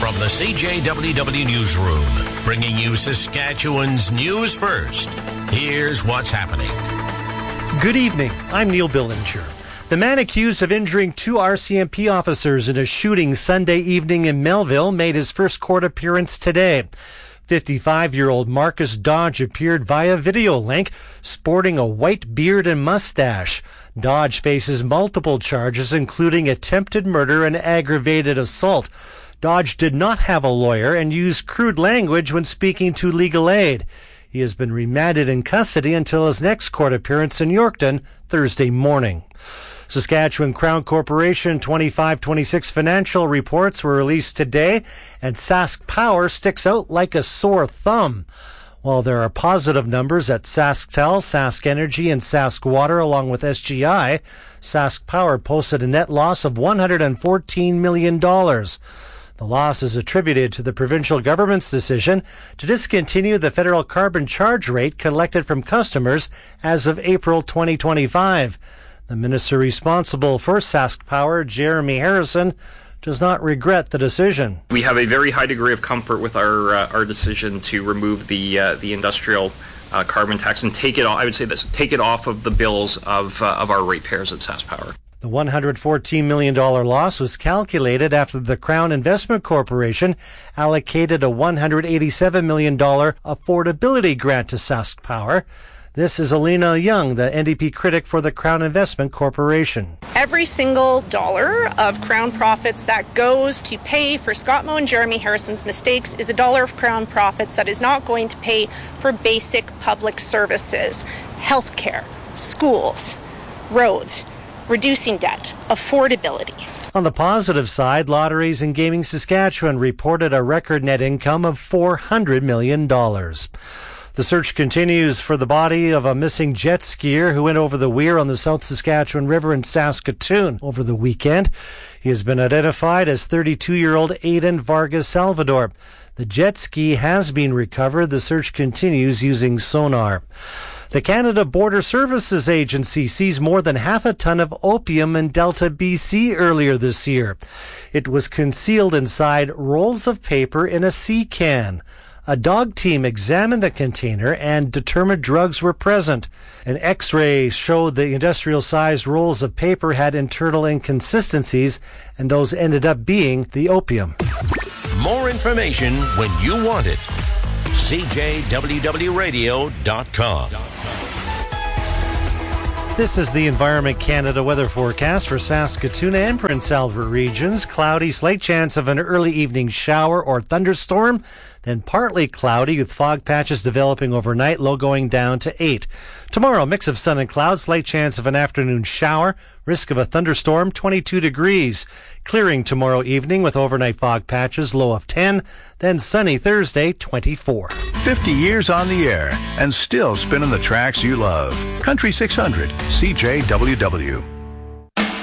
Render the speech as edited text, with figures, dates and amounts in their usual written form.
From the CJWW Newsroom, bringing you Saskatchewan's news first. Here's what's happening. Good evening. I'm Neil Billinger. The man accused of injuring two RCMP officers in a shooting Sunday evening in Melville made his first court appearance today. 55-year-old Marcus Dodge appeared via video link, sporting a white beard and mustache. Dodge faces multiple charges, including attempted murder and aggravated assault. Dodge did not have a lawyer and used crude language when speaking to legal aid. He has been remanded in custody until his next court appearance in Yorkton Thursday morning. Saskatchewan Crown Corporation 25-26 financial reports were released today, and Sask Power sticks out like a sore thumb. While there are positive numbers at SaskTel, Sask Energy, and Sask Water, along with SGI, Sask Power posted a net loss of $114 million. The loss is attributed to the provincial government's decision to discontinue the federal carbon charge rate collected from customers as of April 2025. The minister responsible for Sask Power, Jeremy Harrison, does not regret the decision. We have a very high degree of comfort with our decision to remove the industrial carbon tax and take it off. I would say this: take it off of the bills of our ratepayers at Sask Power. The $114 million loss was calculated after the Crown Investment Corporation allocated a $187 million affordability grant to Sask Power. This is Alina Young, the NDP critic for the Crown Investment Corporation. Every single dollar of Crown profits that goes to pay for Scott Moe and Jeremy Harrison's mistakes is a dollar of Crown profits that is not going to pay for basic public services, healthcare, schools, roads, reducing debt, affordability. On the positive side, Lotteries and Gaming Saskatchewan reported a record net income of $400 million. The search continues for the body of a missing jet skier who went over the weir on the South Saskatchewan River in Saskatoon over the weekend. He has been identified as 32-year-old Aiden Vargas Salvador. The jet ski has been recovered. The search continues using sonar. The Canada Border Services Agency seized more than half a ton of opium in Delta, BC earlier this year. It was concealed inside rolls of paper in a sea can. A dog team examined the container and determined drugs were present. An X-ray showed the industrial-sized rolls of paper had internal inconsistencies, and those ended up being the opium. More information when you want it. CJWWRadio.com. This is the Environment Canada weather forecast for Saskatoon and Prince Albert regions. Cloudy, slight chance of an early evening shower or thunderstorm. Then partly cloudy with fog patches developing overnight, low going down to 8. Tomorrow, mix of sun and clouds, slight chance of an afternoon shower, risk of a thunderstorm, 22 degrees. Clearing tomorrow evening with overnight fog patches, low of 10. Then sunny Thursday, 24. 50 years on the air and still spinning the tracks you love. Country 600, CJWW.